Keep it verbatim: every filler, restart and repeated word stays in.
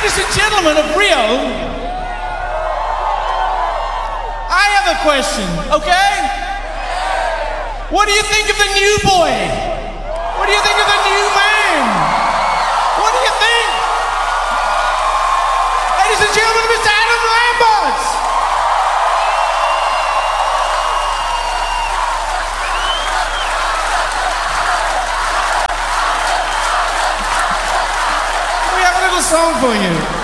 Ladies and gentlemen of Rio, I have a question, okay? What do you think of the new boy? What do you think of the new man? What do you think? Ladies and gentlemen, Mister Adam Lambert! We have a little song for you.